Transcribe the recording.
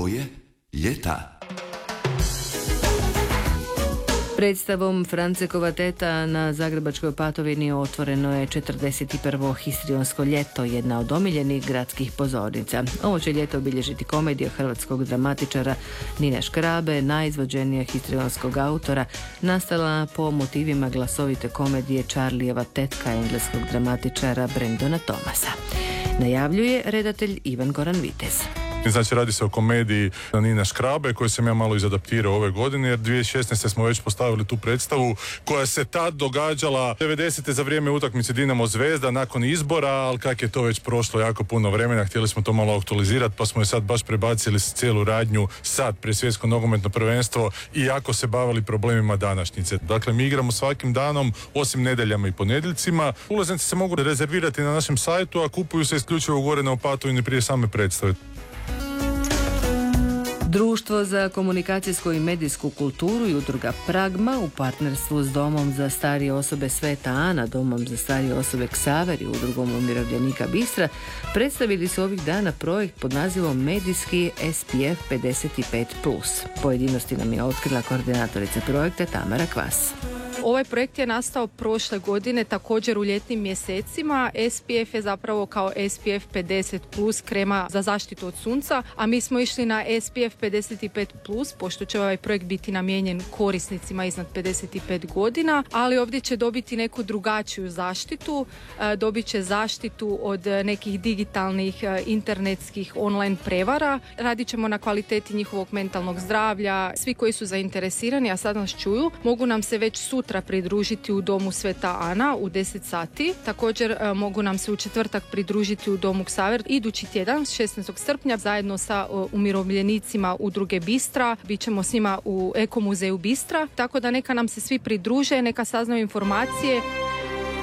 boje ljeta. Predstavom Francekova teta na Zagrebačkoj Patovini otvoreno je 41. histrionsko ljeto, jedna od omiljenih gradskih pozornica. Ovo će ljeto obilježiti komedija hrvatskog dramatičara Nine Škrabe, najizvođenijeg histrionskog autora, nastala po motivima glasovite komedije Charlijeva tetka engleskog dramatičara Brendona Thomasa. Najavljuje redatelj Ivan Goran Vitez. Znači, radi se o komediji Nine Škrabe koju sam ja malo izadaptirao ove godine, jer 2016. smo već postavili tu predstavu koja se tad događala 90. za vrijeme utakmice Dinamo Zvezda nakon izbora, ali kak je to već prošlo jako puno vremena, htjeli smo to malo aktualizirati, pa smo je sad baš prebacili cijelu radnju sad prije svjetsko nogometno prvenstvo i jako se bavili problemima današnjice. Dakle, mi igramo svakim danom, osim nedjeljama i ponedjeljcima. Ulaznice se mogu rezervirati na našem sajtu, a kupuju se isključivo gore na Opatovini prije same predstave. Društvo za komunikacijsku i medijsku kulturu i udruga Pragma u partnerstvu s Domom za starije osobe Sveta Ana, Domom za starije osobe Ksaver i udrugom umirovljenika Bistra predstavili su ovih dana projekt pod nazivom Medijski SPF 55+. Pojedinosti nam je otkrila koordinatorica projekta Tamara Kvas. Ovaj projekt je nastao prošle godine, također u ljetnim mjesecima. SPF je zapravo kao SPF 50+, krema za zaštitu od sunca, a mi smo išli na SPF 55+, pošto će ovaj projekt biti namijenjen korisnicima iznad 55 godina, ali ovdje će dobiti neku drugačiju zaštitu. Dobit će zaštitu od nekih digitalnih, internetskih, online prevara. Radit ćemo na kvaliteti njihovog mentalnog zdravlja. Svi koji su zainteresirani, a sad nas čuju, mogu nam se već sutra pridružiti u Domu Sveta Ana u 10 sati. Također mogu nam se u četvrtak pridružiti u Domu Ksaver idući tjedan, 16. srpnja, zajedno sa umirovljenicima udruge Bistra. Bićemo s njima u Eko muzeju Bistra, tako da neka nam se svi pridruže, neka saznaju informacije.